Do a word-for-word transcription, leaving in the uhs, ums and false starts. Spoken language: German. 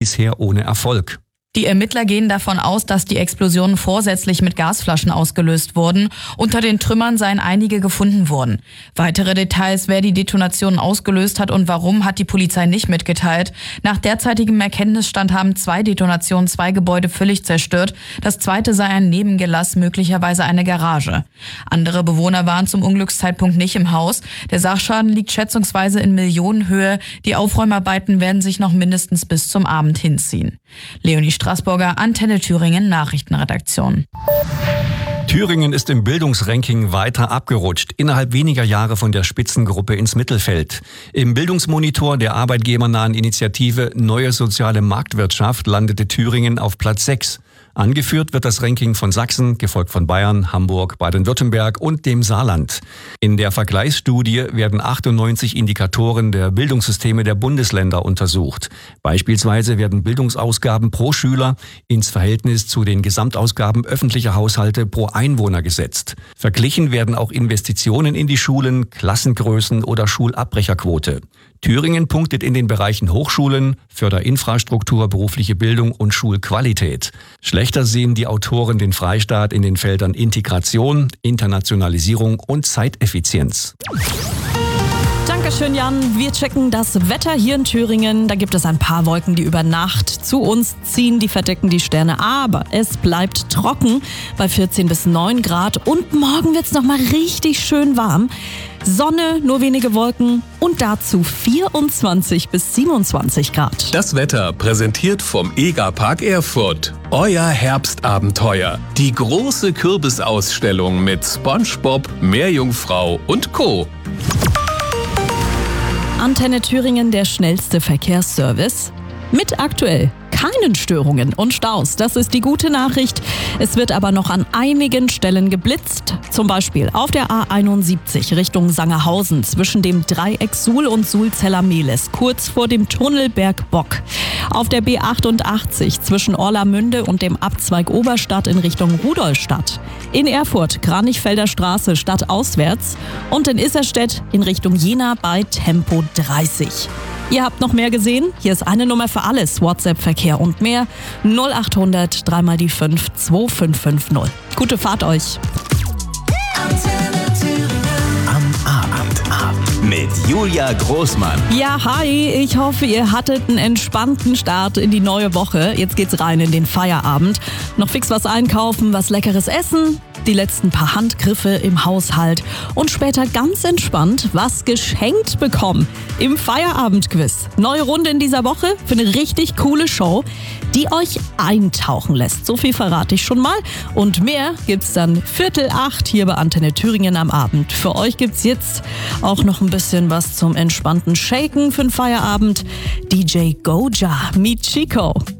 bisher ohne Erfolg. Die Ermittler gehen davon aus, dass die Explosionen vorsätzlich mit Gasflaschen ausgelöst wurden. Unter den Trümmern seien einige gefunden worden. Weitere Details, wer die Detonationen ausgelöst hat und warum, hat die Polizei nicht mitgeteilt. Nach derzeitigem Erkenntnisstand haben zwei Detonationen zwei Gebäude völlig zerstört. Das zweite sei ein Nebengelass, möglicherweise eine Garage. Andere Bewohner waren zum Unglückszeitpunkt nicht im Haus. Der Sachschaden liegt schätzungsweise in Millionenhöhe. Die Aufräumarbeiten werden sich noch mindestens bis zum Abend hinziehen. Leonie Straßburger, Antenne Thüringen, Nachrichtenredaktion. Thüringen ist im Bildungsranking weiter abgerutscht, innerhalb weniger Jahre von der Spitzengruppe ins Mittelfeld. Im Bildungsmonitor der arbeitgebernahen Initiative Neue Soziale Marktwirtschaft landete Thüringen auf Platz sechs. Angeführt wird das Ranking von Sachsen, gefolgt von Bayern, Hamburg, Baden-Württemberg und dem Saarland. In der Vergleichsstudie werden achtundneunzig Indikatoren der Bildungssysteme der Bundesländer untersucht. Beispielsweise werden Bildungsausgaben pro Schüler ins Verhältnis zu den Gesamtausgaben öffentlicher Haushalte pro Einwohner gesetzt. Verglichen werden auch Investitionen in die Schulen, Klassengrößen oder Schulabbrecherquote. Thüringen punktet in den Bereichen Hochschulen, Förderinfrastruktur, berufliche Bildung und Schulqualität. Schlechter sehen die Autoren den Freistaat in den Feldern Integration, Internationalisierung und Zeiteffizienz. Dankeschön, Jan. Wir checken das Wetter hier in Thüringen. Da gibt es ein paar Wolken, die über Nacht zu uns ziehen. Die verdecken die Sterne, aber es bleibt trocken bei vierzehn bis neun Grad. Und morgen wird es nochmal richtig schön warm. Sonne, nur wenige Wolken und dazu vierundzwanzig bis siebenundzwanzig Grad. Das Wetter präsentiert vom EGA-Park Erfurt. Euer Herbstabenteuer. Die große Kürbisausstellung mit SpongeBob, Meerjungfrau und Co. Antenne Thüringen, der schnellste Verkehrsservice. Mit aktuell keinen Störungen und Staus. Das ist die gute Nachricht. Es wird aber noch an einigen Stellen geblitzt. Zum Beispiel auf der A einundsiebzig Richtung Sangerhausen zwischen dem Dreieck Suhl und Sulzeller-Mehles, kurz vor dem Tunnel Bergbock. Auf der B achtundachtzig zwischen Orlamünde und dem Abzweig Oberstadt in Richtung Rudolstadt. In Erfurt Kranichfelder Straße stadtauswärts und in Isserstedt in Richtung Jena bei Tempo dreißig. Ihr habt noch mehr gesehen? Hier ist eine Nummer für alles. WhatsApp, Verkehr und mehr. null achthundert drei mal die fünf zwei fünf fünf null. Gute Fahrt euch. Am Abendabend mit Julia Großmann. Ja, hi. Ich hoffe, ihr hattet einen entspannten Start in die neue Woche. Jetzt geht's rein in den Feierabend. Noch fix was einkaufen, was Leckeres essen. Die letzten paar Handgriffe im Haushalt und später ganz entspannt was geschenkt bekommen im Feierabendquiz. Neue Runde in dieser Woche für eine richtig coole Show, die euch eintauchen lässt. So viel verrate ich schon mal. Und mehr gibt's dann Viertel acht hier bei Antenne Thüringen am Abend. Für euch gibt's jetzt auch noch ein bisschen was zum entspannten Shaken für den Feierabend. D J Goja, Meet Chico.